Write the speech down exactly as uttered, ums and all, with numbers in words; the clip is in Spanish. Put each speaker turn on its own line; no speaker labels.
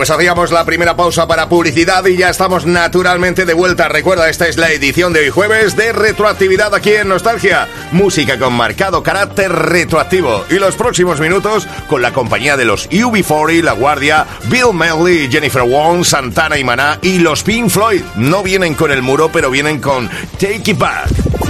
pues hacíamos la primera pausa para publicidad y ya estamos naturalmente de vuelta. Recuerda, esta es la edición de hoy jueves de retroactividad aquí en Nostalgia. Música con marcado carácter retroactivo. Y los próximos minutos con la compañía de los U B cuarenta, La Guardia, Bill Medley, Jennifer Wong, Santana y Maná y los Pink Floyd. No vienen con el muro, pero vienen con Take It Back.